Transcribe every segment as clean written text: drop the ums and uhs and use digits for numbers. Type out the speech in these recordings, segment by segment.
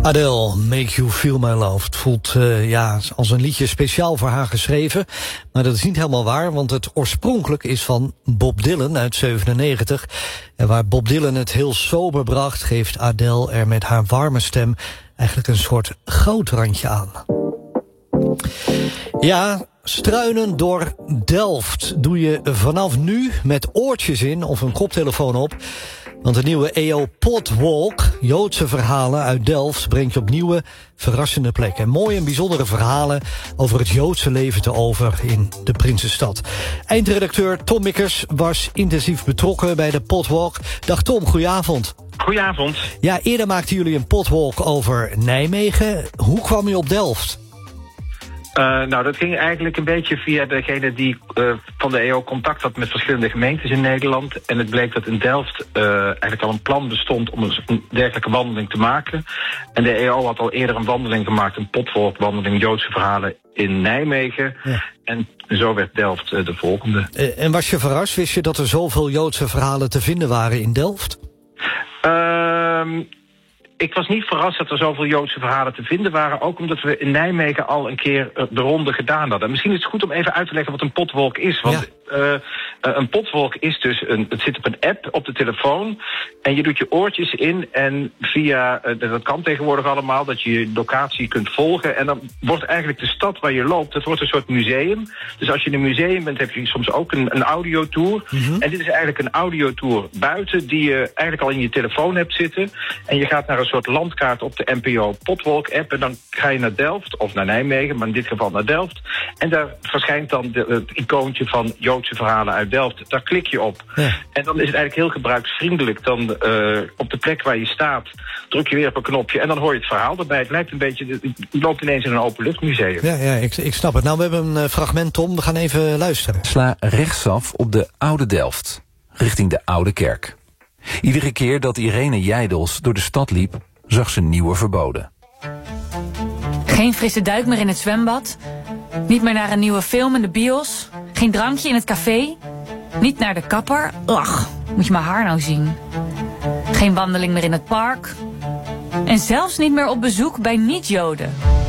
Adele, Make You Feel My Love. Het voelt als een liedje speciaal voor haar geschreven. Maar dat is niet helemaal waar, want het oorspronkelijk is van Bob Dylan uit 97. En waar Bob Dylan het heel sober bracht, geeft Adele er met haar warme stem eigenlijk een soort goudrandje aan. Ja, struinen door Delft doe je vanaf nu met oortjes in of een koptelefoon op. Want de nieuwe EO Podwalk, Joodse verhalen uit Delft, brengt je op nieuwe, verrassende plekken. Mooie en bijzondere verhalen over het Joodse leven te over in de Prinsenstad. Eindredacteur Tom Mikkers was intensief betrokken bij de Podwalk. Dag Tom, goedenavond. Goedenavond. Ja, eerder maakten jullie een Podwalk over Nijmegen. Hoe kwam je op Delft? Dat ging eigenlijk een beetje via degene die van de EO contact had met verschillende gemeentes in Nederland. En het bleek dat in Delft eigenlijk al een plan bestond om een dergelijke wandeling te maken. En de EO had al eerder een wandeling gemaakt, een Podwalk-wandeling Joodse verhalen in Nijmegen. Ja. En zo werd Delft de volgende. En was je verrast? Wist je dat er zoveel Joodse verhalen te vinden waren in Delft? Ik was niet verrast dat er zoveel Joodse verhalen te vinden waren. Ook omdat we in Nijmegen al een keer de ronde gedaan hadden. Misschien is het goed om even uit te leggen wat een podwalk is. Want een podwalk is dus het zit op een app op de telefoon. En je doet je oortjes in. En via, dat kan tegenwoordig allemaal, dat je je locatie kunt volgen. En dan wordt eigenlijk de stad waar je loopt, dat wordt een soort museum. Dus als je in een museum bent, heb je soms ook een audiotour. Mm-hmm. En dit is eigenlijk een audiotour buiten die je eigenlijk al in je telefoon hebt zitten. En je gaat naar een soort landkaart op de NPO Podwalk app. En dan ga je naar Delft of naar Nijmegen, maar in dit geval naar Delft. En daar verschijnt dan het icoontje van Joodse verhalen uit Delft. Daar klik je op. Ja. En dan is het eigenlijk heel gebruiksvriendelijk. Dan op de plek waar je staat, druk je weer op een knopje en dan hoor je het verhaal erbij. Het lijkt een beetje, je loopt ineens in een openluchtmuseum. Ja, ik snap het. Nou, we hebben een fragment, Tom. We gaan even luisteren. Sla rechtsaf op de Oude Delft, richting de Oude Kerk. Iedere keer dat Irene Jijdels door de stad liep, zag ze nieuwe verboden. Geen frisse duik meer in het zwembad. Niet meer naar een nieuwe film in de bios. Geen drankje in het café. Niet naar de kapper. Ach, moet je mijn haar nou zien. Geen wandeling meer in het park. En zelfs niet meer op bezoek bij niet-Joden.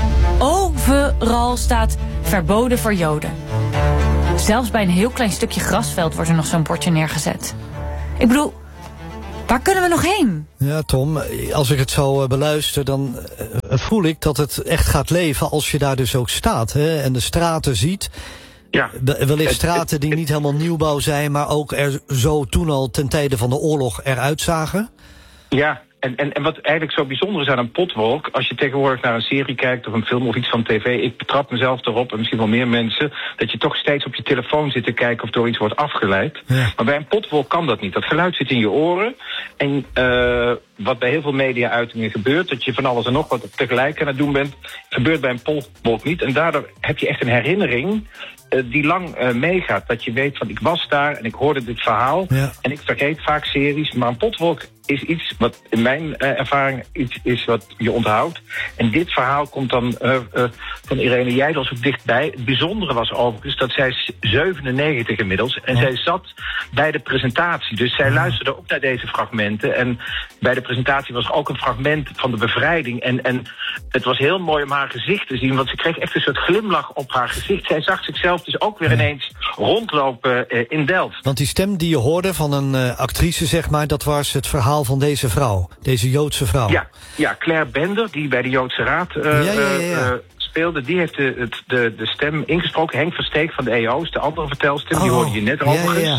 Overal staat verboden voor Joden. Zelfs bij een heel klein stukje grasveld wordt er nog zo'n bordje neergezet. Ik bedoel, waar kunnen we nog heen? Ja, Tom, als ik het zo beluister, dan voel ik dat het echt gaat leven als je daar dus ook staat, hè, en de straten ziet. Ja. Wellicht straten die niet helemaal nieuwbouw zijn, maar ook er zo toen al ten tijde van de oorlog eruit zagen. Ja. En wat eigenlijk zo bijzonder is aan een podwalk, als je tegenwoordig naar een serie kijkt of een film of iets van tv, ik betrap mezelf erop en misschien wel meer mensen, dat je toch steeds op je telefoon zit te kijken of door iets wordt afgeleid. Ja. Maar bij een podwalk kan dat niet. Dat geluid zit in je oren. En wat bij heel veel media-uitingen gebeurt, dat je van alles en nog wat tegelijk aan het doen bent, gebeurt bij een podwalk niet. En daardoor heb je echt een herinnering die lang meegaat. Dat je weet van, ik was daar en ik hoorde dit verhaal. Ja. En ik vergeet vaak series, maar een podwalk is iets wat in mijn ervaring iets is wat je onthoudt. En dit verhaal komt dan van Irene Jijdels ook dichtbij. Het bijzondere was overigens dat zij 97 inmiddels. En zij zat bij de presentatie. Dus zij luisterde ook naar deze fragmenten. En bij de presentatie was er ook een fragment van de bevrijding. En het was heel mooi om haar gezicht te zien. Want ze kreeg echt een soort glimlach op haar gezicht. Zij zag zichzelf dus ook weer ineens rondlopen in Delft. Want die stem die je hoorde van een actrice, zeg maar, dat was het verhaal van deze vrouw, deze Joodse vrouw. Ja, Claire Bender, die bij de Joodse Raad speelde, die heeft de stem ingesproken. Henk Versteeg van de EO is de andere vertelstem, die hoorde je net overigens.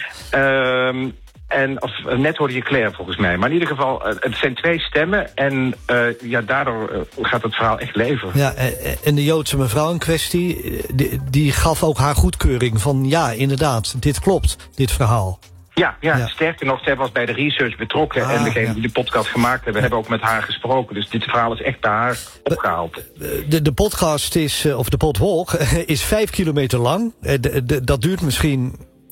Net hoorde je Claire volgens mij. Maar in ieder geval, het zijn twee stemmen. En daardoor gaat het verhaal echt leven. Ja, en de Joodse mevrouw in kwestie, die gaf ook haar goedkeuring van, ja, inderdaad, dit klopt, dit verhaal. Ja, sterker nog, zij was bij de research betrokken. En degene die de podcast gemaakt hebben ook met haar gesproken. Dus dit verhaal is echt bij haar opgehaald. De podcast is, of de podwalk, is 5 kilometer lang. Dat duurt misschien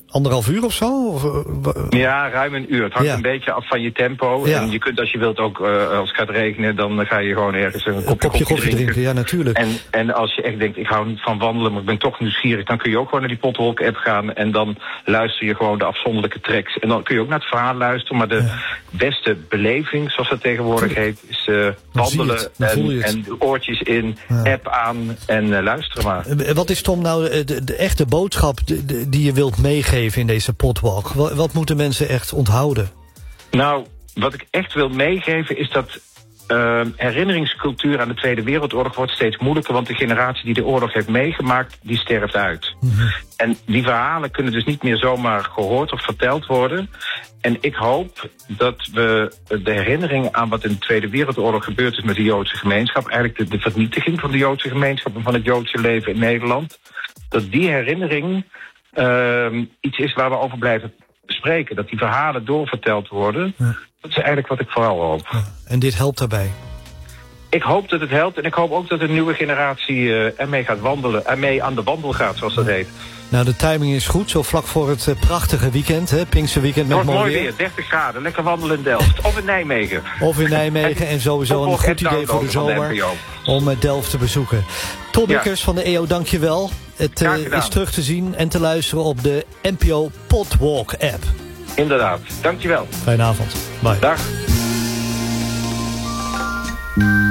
1,5 uur of zo? Ja, ruim een uur. Het hangt een beetje af van je tempo. Ja. En je kunt, als je wilt, ook als het gaat regenen, dan ga je gewoon ergens een kopje koffie drinken. Ja, natuurlijk. En als je echt denkt, ik hou niet van wandelen, maar ik ben toch nieuwsgierig, dan kun je ook gewoon naar die Potwalk-app gaan en dan luister je gewoon de afzonderlijke tracks. En dan kun je ook naar het verhaal luisteren, maar de beste beleving, zoals dat tegenwoordig heet, is wandelen en oortjes in, app aan en luisteren maar. Wat is, Tom, nou de echte boodschap die je wilt meegeven in deze Potwalk? Wat moeten mensen echt onthouden? Nou, wat ik echt wil meegeven is dat herinneringscultuur aan de Tweede Wereldoorlog wordt steeds moeilijker, want de generatie die de oorlog heeft meegemaakt, die sterft uit. Mm-hmm. En die verhalen kunnen dus niet meer zomaar gehoord of verteld worden. En ik hoop dat we de herinnering aan wat in de Tweede Wereldoorlog gebeurd is met de Joodse gemeenschap, eigenlijk de vernietiging van de Joodse gemeenschap en van het Joodse leven in Nederland, dat die herinnering iets is waar we over blijven spreken. Dat die verhalen doorverteld worden. Ja. Dat is eigenlijk wat ik vooral hoop. Ja. En dit helpt daarbij? Ik hoop dat het helpt en ik hoop ook dat de nieuwe generatie ermee gaat wandelen. Ermee aan de wandel gaat, zoals dat heet. Nou, de timing is goed. Zo vlak voor het prachtige weekend, hè? Pinksterweekend met mooi weer. 30 graden. Lekker wandelen in Delft. Of in Nijmegen. Of in Nijmegen. En sowieso een goed idee voor de zomer om Delft te bezoeken. Tom Bikkers van de EO, dank je wel. Het is terug te zien en te luisteren op de NPO Potwalk app. Inderdaad. Dank je wel. Fijne avond. Bye. Dag.